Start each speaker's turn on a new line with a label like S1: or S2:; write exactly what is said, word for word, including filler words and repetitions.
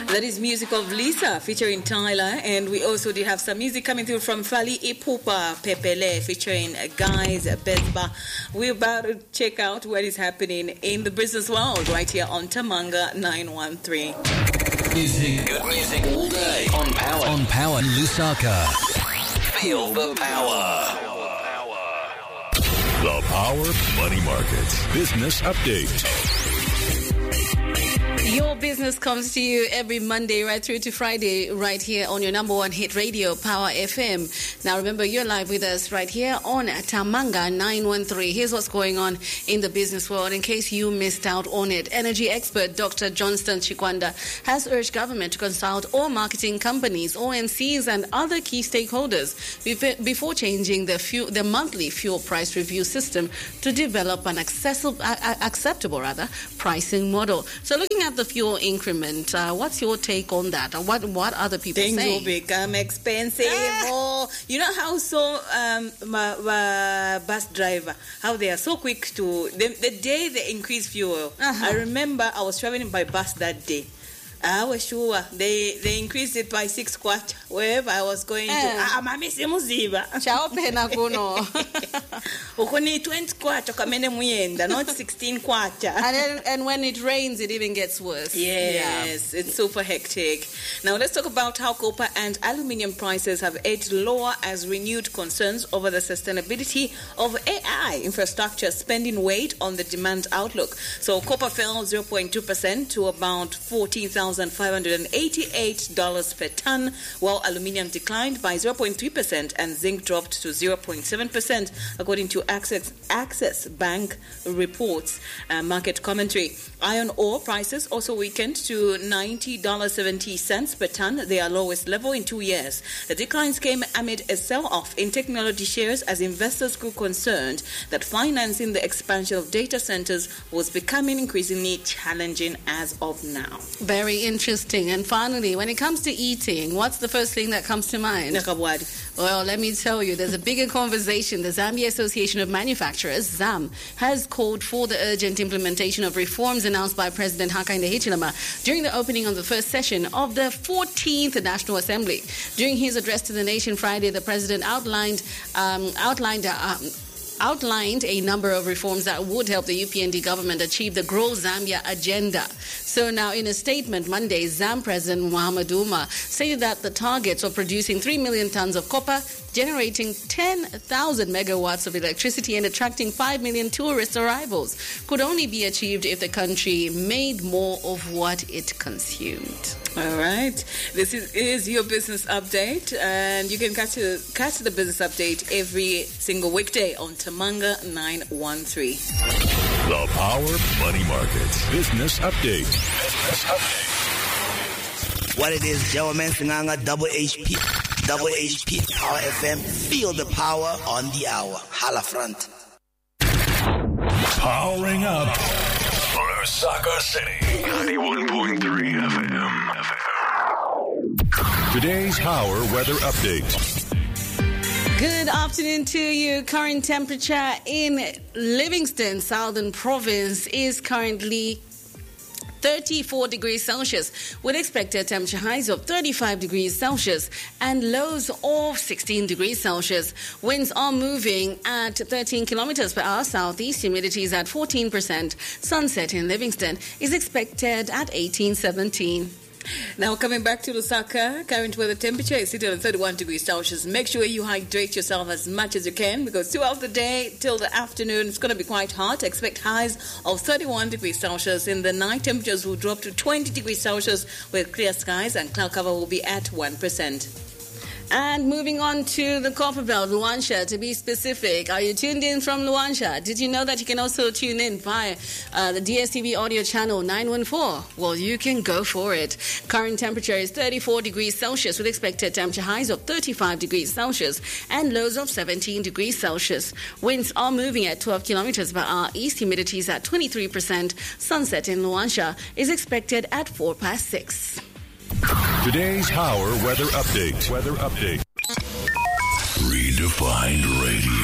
S1: That is music of Lisa featuring Tyler, and we also did have some music coming through from Fali Ipupa Pepele featuring Guys Bezba. We're about to check out what is happening in the business world right here on Tamanga nine one three.
S2: Music, good music all day on Power. On Power Lusaka. Feel the power.
S3: The Power Money Market Business Update.
S1: Your business comes to you every Monday right through to Friday right here on your number one hit radio, Power F M. Now remember, you're live with us right here on Tamanga nine one three. Here's what's going on in the business world in case you missed out on it. Energy expert Doctor Johnston Chikwanda has urged government to consult all marketing companies, O M Cs and other key stakeholders before changing the, fuel, the monthly fuel price review system to develop an accessible, uh, acceptable rather, pricing model. So looking at the fuel increment, uh, what's your take on that? Or what what other people
S4: Things
S1: saying?
S4: will become expensive.
S1: Ah.
S4: Oh, you know how so um, my, my bus driver, how they are so quick to the, the day they increase fuel.
S1: Uh-huh.
S4: I remember I was traveling by bus that day. I was sure they they increased it by six quarter wherever I was going
S1: Eh.
S4: to. Ah, mami simuziba.
S1: Chao pena kuno.
S4: Ukuni twenty quarter kamene muyenda, not sixteen quarter.
S1: And then, and when it rains, it even gets worse.
S4: Yes, it's super hectic. Now let's talk about how copper and aluminium prices have edged lower as renewed concerns over the sustainability of A I infrastructure spending weight on the demand outlook. So copper fell zero point two percent to about fourteen thousand five hundred eighty-eight dollars per ton, while aluminium declined by zero point three percent and zinc dropped to zero point seven percent, according to Access, Access Bank reports uh, market commentary. Iron ore prices also weakened to ninety dollars and seventy cents per ton, their lowest level in two years. The declines came amid a sell-off in technology shares as investors grew concerned that financing the expansion of data centers was becoming increasingly challenging as of now.
S1: Very interesting. And finally, when it comes to eating, what's the first thing that comes to mind?
S4: Nakabwadi.
S1: Well, let me tell you, there's a bigger conversation. The Zambia Association of Manufacturers, ZAM, has called for the urgent implementation of reforms announced by President Hakainde Hichilema during the opening of the first session of the fourteenth National Assembly. During his address to the nation Friday, the president outlined um, outlined uh, um, outlined a number of reforms that would help the U P N D government achieve the Grow Zambia agenda. So now, in a statement Monday, ZAM President Mohamed Umar stated that the targets of producing three million tons of copper, generating ten thousand megawatts of electricity and attracting five million tourist arrivals could only be achieved if the country made more of what it consumed.
S4: All right. This is, is your business update, and you can catch, a, catch the business update every single weekday on Tamanga nine one three.
S3: The Power Money Market Business Update. Business Update.
S5: What it is, Joe Mansinganga, Double H P, Double H P, Power F M. Feel the power on the hour. Hala front.
S3: Powering up Lusaka City. ninety-one point three F M. Today's Power Weather Update.
S1: Good afternoon to you. Current temperature in Livingston, Southern Province, is currently thirty-four degrees Celsius, with expected temperature highs of thirty-five degrees Celsius and lows of sixteen degrees Celsius. Winds are moving at thirteen kilometers per hour southeast. Humidity is at fourteen percent. Sunset in Livingston is expected at eighteen seventeen.
S4: Now, coming back to Lusaka, current weather temperature is sitting at thirty-one degrees Celsius. Make sure you hydrate yourself as much as you can, because throughout the day till the afternoon, it's going to be quite hot. Expect highs of thirty-one degrees Celsius. In the night, temperatures will drop to twenty degrees Celsius with clear skies, and cloud cover will be at one percent.
S1: And moving on to the Copper Belt, Luansha, to be specific. Are you tuned in from Luansha? Did you know that you can also tune in via uh, the D S T V audio channel nine one four? Well, you can go for it. Current temperature is thirty-four degrees Celsius with expected temperature highs of thirty-five degrees Celsius and lows of seventeen degrees Celsius. Winds are moving at twelve kilometers per hour east. Humidity is at twenty-three percent. Sunset in Luansha is expected at four past six.
S3: Today's Power Weather Update. Weather Update. Redefined Radio.